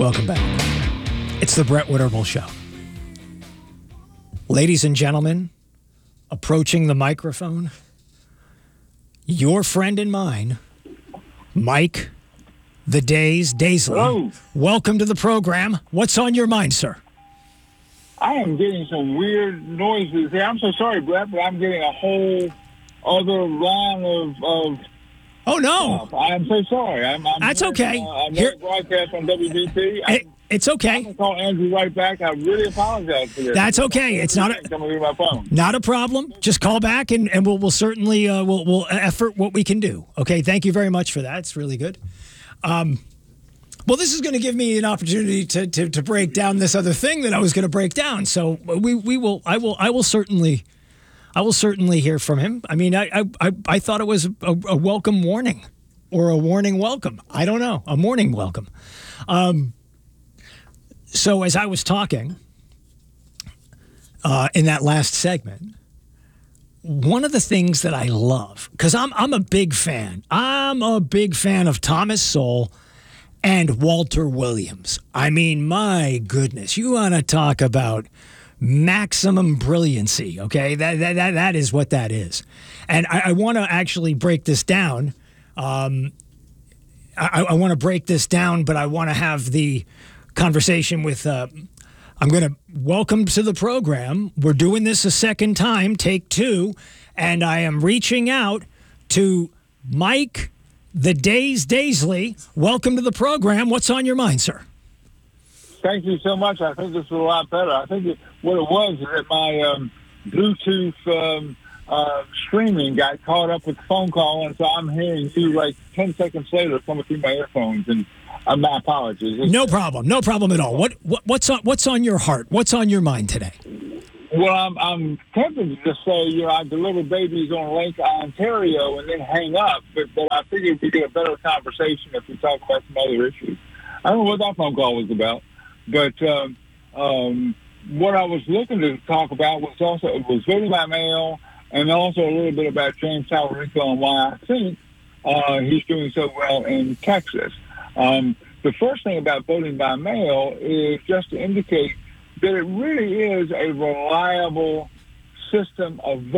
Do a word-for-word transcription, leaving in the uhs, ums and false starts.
Welcome back. It's the Brett Winterble Show. Ladies and gentlemen, approaching the microphone, your friend and mine, Mike the Days Daisley. Hello. Welcome to the program. What's on your mind, sir? I am getting some weird noises here. I'm so sorry, Brett, but I'm getting a whole other line of... of Oh, no. Uh, I'm so sorry. I'm, I'm That's hearing, okay. Uh, I'm Here- broadcast on W B T. It, it's I'm okay. going to call Andrew right back. I really apologize for this. That's okay. It's not a, coming through my phone. not a problem. Just call back, and, and we'll, we'll certainly uh, we'll, we'll effort what we can do. Okay, thank you very much for that. It's really good. Um, well, this is going to give me an opportunity to, to, to break down this other thing that I was going to break down. So we we will I will I will certainly I will certainly hear from him. I mean, I I, I, I thought it was a, a welcome warning or a warning welcome. I don't know, a morning welcome. Um, so as I was talking uh, in that last segment, one of the things that I love, because I'm I'm a big fan. I'm a big fan of Thomas Sowell and Walter Williams. I mean, my goodness, you want to talk about maximum brilliancy, okay? That that that, that is what that is. And I, I want to actually break this down. Um, I, I want to break this down, but I want to have the conversation with... Uh, I'm going to welcome to the program. We're doing this a second time, take two, and I am reaching out to Mike the Days Daisley. Welcome to the program. What's on your mind, sir? Thank you so much. I think this is a lot better. I think it, what it was is that my um, Bluetooth um, uh, streaming got caught up with the phone call, and so I'm hearing you like ten seconds later coming through my earphones, and uh, my apologies. It's, No problem. No problem at all. What, what what's on what's on your heart? What's on your mind today? Well, I'm, I'm tempted to just say, you know, I deliver babies on Lake Ontario and then hang up, but, but I figured we get a better conversation if we talk about some other issues. I don't know what that phone call was about, but um, um, what I was looking to talk about was also it was voting by mail and also a little bit about James Talarico and why I think uh, he's doing so well in Texas. Um, the first thing about voting by mail is just to indicate that it really is a reliable system of voting.